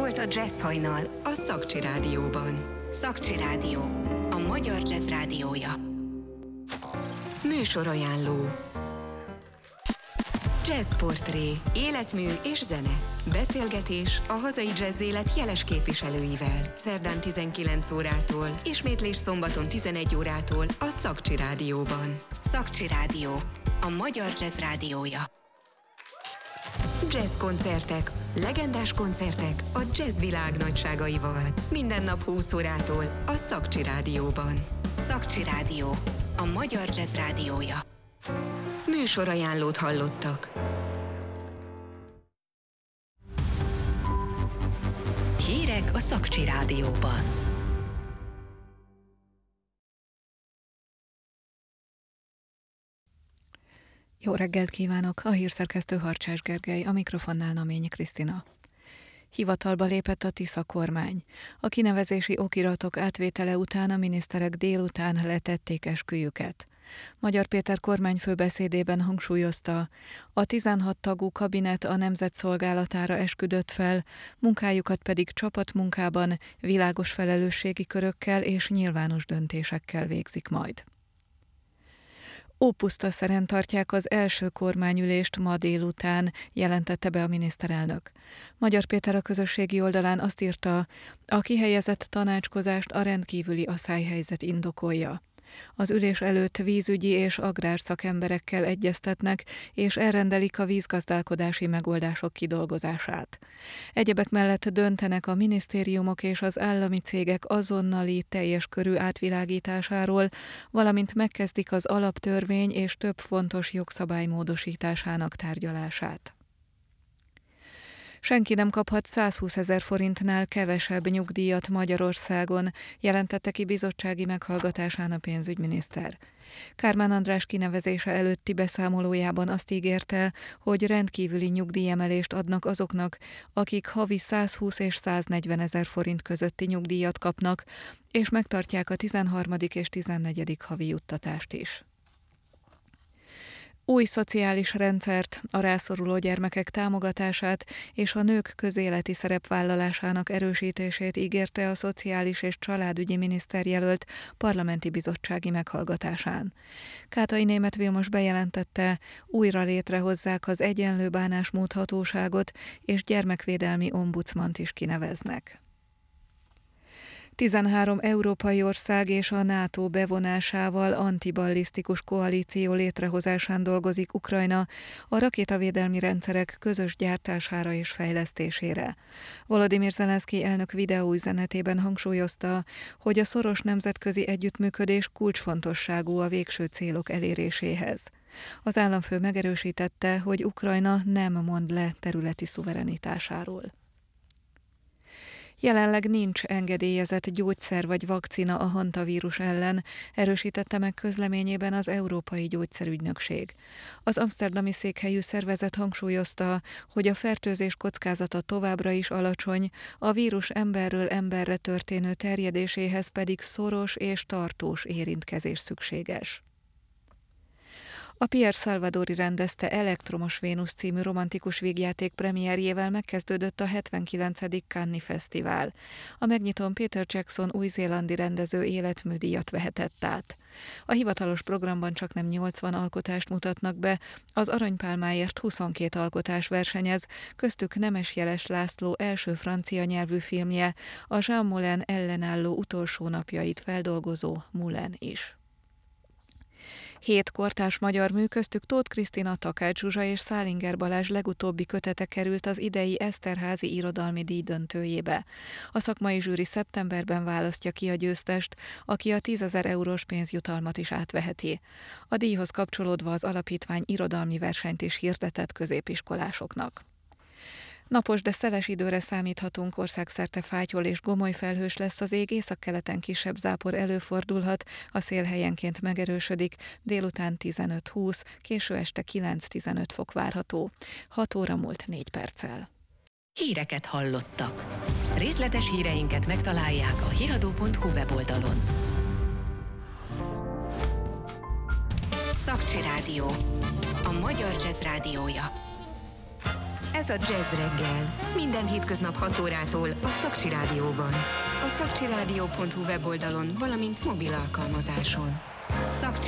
volt a Jazz Hajnal a Szakcsi Rádióban. Szakcsi Rádió, a magyar jazz rádiója. Műsorajánló. Jazzportré, életmű és zene. Beszélgetés a hazai jazz élet jeles képviselőivel. Szerdán 19 órától, ismétlés szombaton 11 órától a Szakcsi Rádióban. Szakcsi Rádió, a magyar jazz rádiója. Jazz koncertek, legendás koncertek a jazz világ nagyságaival. Minden nap 20 órától a Szakcsi Rádióban. Szakcsi Rádió, a magyar jazz rádiója. Műsorajánlót hallottak. Hírek a Szakcsi Rádióban. Jó reggelt kívánok! A hírszerkesztő Harcsás Gergely, a mikrofonnál Naményi Krisztina. Hivatalba lépett a Tisza kormány. A kinevezési okiratok átvétele után a miniszterek délután letették esküjüket. Magyar Péter kormányfő beszédében hangsúlyozta, a 16 tagú kabinet a nemzet szolgálatára esküdött fel, munkájukat pedig csapatmunkában, világos felelősségi körökkel és nyilvános döntésekkel végzik majd. Ópusztaszeren tartják az első kormányülést ma délután, jelentette be a miniszterelnök. Magyar Péter a közösségi oldalán azt írta, a kihelyezett tanácskozást a rendkívüli aszályhelyzet indokolja. Az ülés előtt vízügyi és agrárszakemberekkel egyeztetnek, és elrendelik a vízgazdálkodási megoldások kidolgozását. Egyebek mellett döntenek a minisztériumok és az állami cégek azonnali teljes körű átvilágításáról, valamint megkezdik az alaptörvény és több fontos jogszabály módosításának tárgyalását. Senki nem kaphat 120 000 forintnál kevesebb nyugdíjat Magyarországon, jelentette ki bizottsági meghallgatásán a pénzügyminiszter. Kármán András kinevezése előtti beszámolójában azt ígérte, hogy rendkívüli nyugdíjemelést adnak azoknak, akik havi 120 és 140 000 forint közötti nyugdíjat kapnak, és megtartják a 13. és 14. havi juttatást is. Új szociális rendszert, a rászoruló gyermekek támogatását és a nők közéleti szerepvállalásának erősítését ígérte a szociális és családügyi miniszterjelölt parlamenti bizottsági meghallgatásán. Kátai Németh Vilmos bejelentette, újra létrehozzák az egyenlő bánásmód hatóságot és gyermekvédelmi ombudsmant is kineveznek. 13 európai ország és a NATO bevonásával antiballisztikus koalíció létrehozásán dolgozik Ukrajna a rakétavédelmi rendszerek közös gyártására és fejlesztésére. Volodymyr Zelenszkij elnök videóüzenetében hangsúlyozta, hogy a szoros nemzetközi együttműködés kulcsfontosságú a végső célok eléréséhez. Az államfő megerősítette, hogy Ukrajna nem mond le területi szuverenitásáról. Jelenleg nincs engedélyezett gyógyszer vagy vakcina a hantavírus ellen, erősítette meg közleményében az Európai Gyógyszerügynökség. Az amszterdami székhelyű szervezet hangsúlyozta, hogy a fertőzés kockázata továbbra is alacsony, a vírus emberről emberre történő terjedéséhez pedig szoros és tartós érintkezés szükséges. A Pierre Salvadori rendezte Elektromos Vénusz című romantikus vígjáték premierjével megkezdődött a 79. Cannes Fesztivál. A megnyitón Peter Jackson új-zélandi rendező életműdíjat vehetett át. A hivatalos programban csaknem 80 alkotást mutatnak be, az Aranypálmáért 22 alkotás versenyez, köztük Nemes Jeles László első francia nyelvű filmje, a Jean Moulin ellenálló utolsó napjait feldolgozó Moulin is. 7 kortárs magyar mű, köztük Tóth Krisztina, Takács Zsuzsa és Szálinger Balázs legutóbbi kötete került az idei Eszterházy irodalmi díj döntőjébe. A szakmai zsűri szeptemberben választja ki a győztest, aki a 10 000 eurós pénzjutalmat is átveheti. A díjhoz kapcsolódva az alapítvány irodalmi versenyt is hirdetett középiskolásoknak. Napos, de szeles időre számíthatunk, országszerte fátyol és gomoly felhős lesz az ég, északkeleten kisebb zápor előfordulhat, a szél helyenként megerősödik, délután 15-20, késő este 9-15 fok várható. 6 óra múlt 4 perccel. Híreket hallottak. Részletes híreinket megtalálják a hiradó.hu weboldalon. Szakcsi Rádió, a magyar jazz rádiója. Ez a Jazz Reggel. Minden hétköznap 6 órától a Szakcsi Rádióban. A szakcsirádió.hu weboldalon, valamint mobil alkalmazáson. Szakcsi